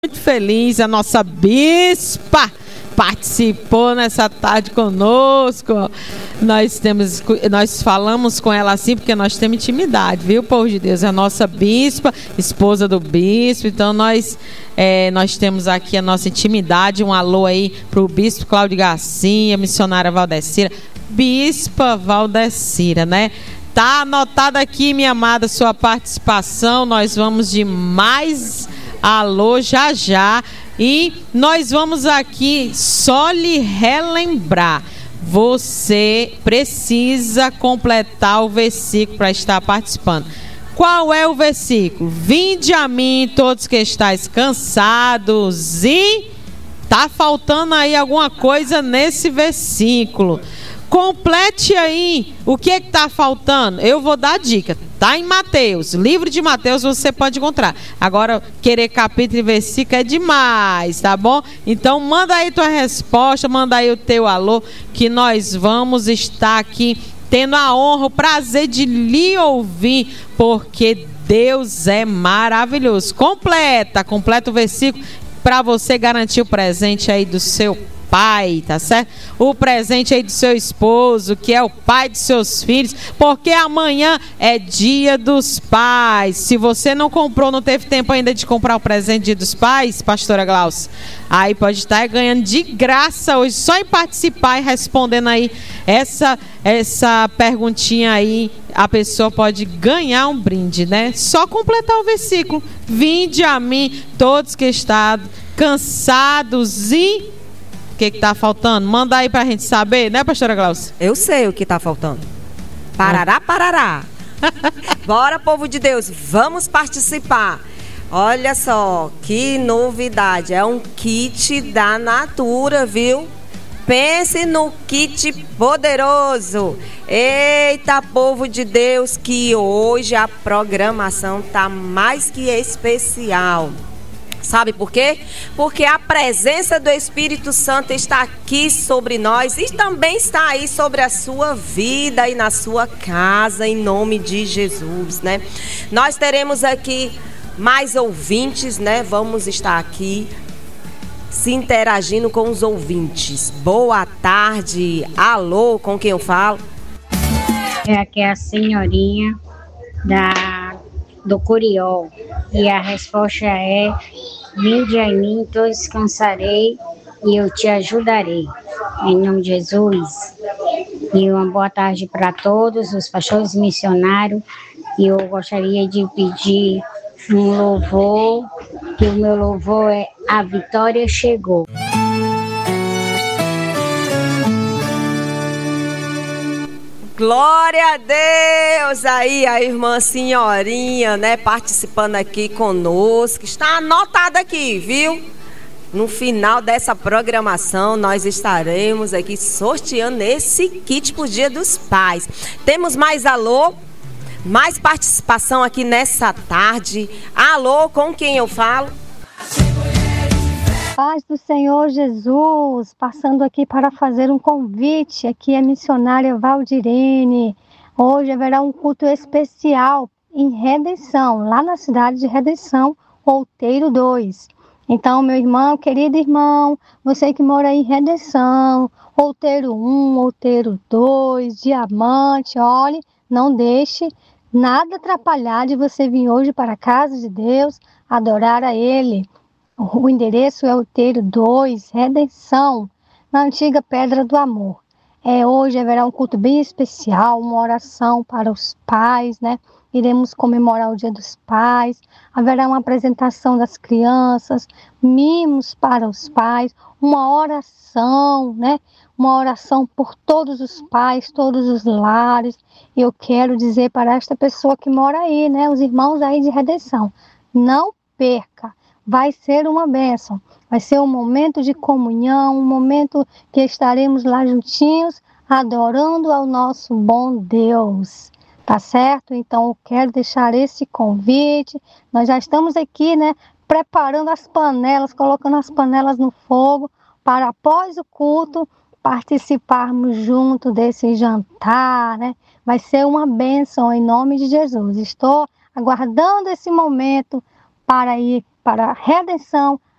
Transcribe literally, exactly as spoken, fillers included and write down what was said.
Muito feliz, a nossa bispa participou nessa tarde conosco. Nós temos, nós falamos com ela assim porque nós temos intimidade, viu, povo de Deus? É a nossa bispa, esposa do bispo, então nós, é, nós temos aqui a nossa intimidade. Um alô aí pro bispo Cláudio Garcia, missionária Valdecira, bispa Valdecira, né? Tá anotada aqui, minha amada, sua participação. Nós vamos de mais alô já já, e nós vamos aqui só lhe relembrar, você precisa completar o versículo para estar participando. Qual é o versículo? Vinde a mim todos que estáis cansados, e tá faltando aí alguma coisa nesse versículo. Complete aí o que é que tá faltando. Eu vou dar a dica. Tá em Mateus, livro de Mateus você pode encontrar. Agora, querer capítulo e versículo é demais, tá bom? Então, manda aí tua resposta, manda aí o teu alô, que nós vamos estar aqui tendo a honra, o prazer de lhe ouvir, porque Deus é maravilhoso. Completa, completa o versículo para você garantir o presente aí do seu pai, tá certo? O presente aí do seu esposo, que é o pai dos seus filhos, porque amanhã é dia dos pais. Se você não comprou, não teve tempo ainda de comprar o presente dia dos pais, pastora Glaucia, aí pode estar ganhando de graça hoje, só em participar e respondendo aí essa, essa perguntinha aí, a pessoa pode ganhar um brinde, né? Só completar o versículo. Vinde a mim todos que estão cansados e... O que está faltando? Manda aí pra gente saber, né, pastora Glaucia? Eu sei o que está faltando. Parará, parará. Bora, povo de Deus, vamos participar. Olha só, que novidade. É um kit da Natura, viu? Pense no kit poderoso. Eita, povo de Deus, que hoje a programação tá mais que especial. Sabe por quê? Porque a presença do Espírito Santo está aqui sobre nós e também está aí sobre a sua vida e na sua casa, em nome de Jesus, né? Nós teremos aqui mais ouvintes, né? Vamos estar aqui se interagindo com os ouvintes. Boa tarde. Alô, com quem eu falo? É aqui a senhorinha da, do Curió. E a resposta é: vinde a mim, todos descansarei e eu te ajudarei. Em nome de Jesus. E uma boa tarde para todos os pastores missionários. E eu gostaria de pedir um louvor, que o meu louvor é A Vitória Chegou. Glória a Deus! Aí a irmã senhorinha, né, participando aqui conosco. Está anotada aqui, viu? No final dessa programação, nós estaremos aqui sorteando esse kit pro Dia dos Pais. Temos mais alô? Mais participação aqui nessa tarde. Alô, com quem eu falo? Paz do Senhor Jesus, passando aqui para fazer um convite. Aqui é a missionária Valdirene. Hoje haverá um culto especial em Redenção, lá na cidade de Redenção, Outeiro dois. Então, meu irmão, querido irmão, você que mora em Redenção, Outeiro um, Outeiro dois, Diamante, olhe, não deixe nada atrapalhar de você vir hoje para a casa de Deus, adorar a Ele. O endereço é Outeiro dois, Redenção, na antiga Pedra do Amor. É, hoje haverá um culto bem especial, uma oração para os pais, né? Iremos comemorar o Dia dos Pais. Haverá uma apresentação das crianças, mimos para os pais, uma oração, né? Uma oração por todos os pais, todos os lares. E eu quero dizer para esta pessoa que mora aí, né? Os irmãos aí de Redenção, não perca. Vai ser uma bênção, vai ser um momento de comunhão, um momento que estaremos lá juntinhos, adorando ao nosso bom Deus, tá certo? Então eu quero deixar esse convite. Nós já estamos aqui, né, preparando as panelas, colocando as panelas no fogo, para após o culto, participarmos junto desse jantar, né? Vai ser uma bênção em nome de Jesus. Estou aguardando esse momento para ir para a redenção